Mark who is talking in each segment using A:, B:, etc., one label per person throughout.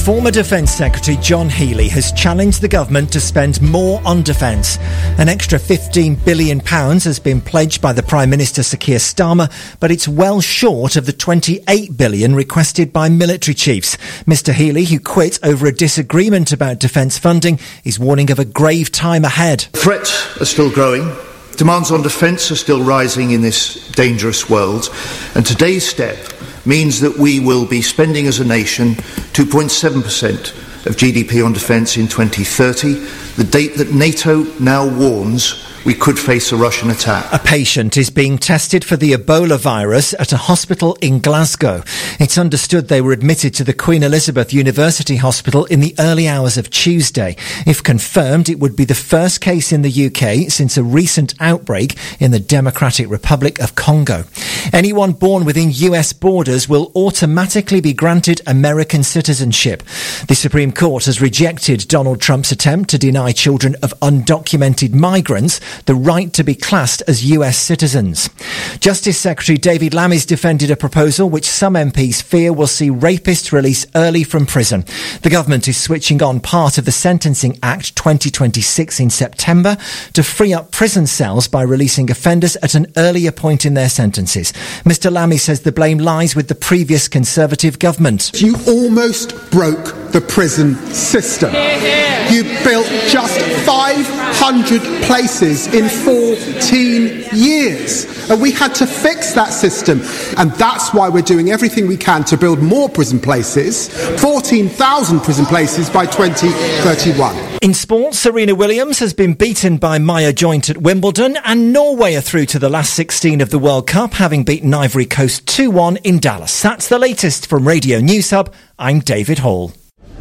A: Former Defence Secretary John Healey has challenged the government to spend more on defence. An extra £15 billion has been pledged by the Prime Minister Sir Keir Starmer, but it's well short of the £28 billion requested by military chiefs. Mr Healey, who quit over a disagreement about defence funding, is warning of a grave time ahead.
B: Threats are still growing. Demands on defence are still rising in this dangerous world, and today's step means that we will be spending as a nation 2.7% of GDP on defence in 2030, the date that NATO now warns we could face a Russian attack.
A: A patient is being tested for the Ebola virus at a hospital in Glasgow. It's understood they were admitted to the Queen Elizabeth University Hospital in the early hours of Tuesday. If confirmed, it would be the first case in the UK since a recent outbreak in the Democratic Republic of Congo. Anyone born within US borders will automatically be granted American citizenship. The Supreme Court has rejected Donald Trump's attempt to deny children of undocumented migrants the right to be classed as US citizens. Justice Secretary David Lammy defended a proposal which some MPs fear will see rapists released early from prison. The government is switching on part of the Sentencing Act 2026 in September to free up prison cells by releasing offenders at an earlier point in their sentences. Mr Lammy says the blame lies with the previous Conservative government.
C: You almost broke the prison system. You built just 500 places in 14 years. And we had to fix that system. And that's why we're doing everything we can to build more prison places, 14,000 prison places by 2031.
A: In sports, Serena Williams has been beaten by Maya Joint at Wimbledon, and Norway are through to the last 16 of the World Cup, having beaten Ivory Coast 2-1 in Dallas. That's the latest from Radio News Hub. I'm David Hall.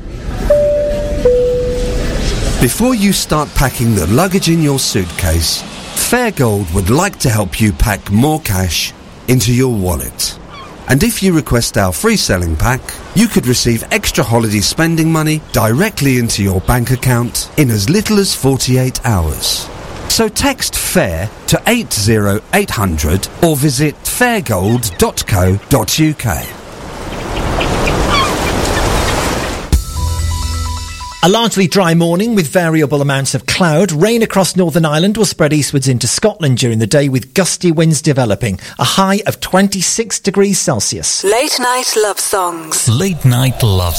D: Before you start packing the luggage in your suitcase, Fairgold would like to help you pack more cash into your wallet. And if you request our free selling pack, you could receive extra holiday spending money directly into your bank account in as little as 48 hours. So text FAIR to 80800 or visit fairgold.co.uk.
A: A largely dry morning with variable amounts of cloud. Rain across Northern Ireland will spread eastwards into Scotland during the day with gusty winds developing. A high of 26 degrees Celsius.
E: Late night love songs.
F: Late night love